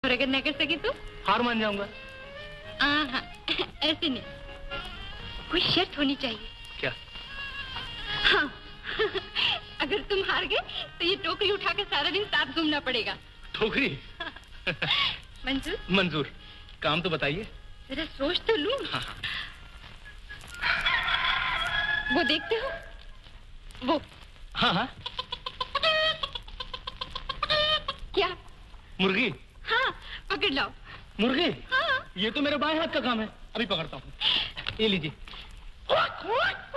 और अगर न कर सकी तो हार मान जाऊंगा। हाँ, ऐसे नहीं, कोई शर्त होनी चाहिए। क्या? हाँ, अगर तुम हार गए तो ये टोकरी उठाकर सारा दिन साथ घूमना पड़ेगा। टोकरी? मंजूर? मंजूर। काम तो बताइए। जरा सोच तो लूं। हाँ। वो देखते हो? वो। हाँ हाँ। क्या? मुर्गी? हाँ, पकड़ लाओ। मुर्गी? हाँ। ये तो मेरे बाएं हाथ का काम है, अभी पकड़ता हूँ। ये लीजिए।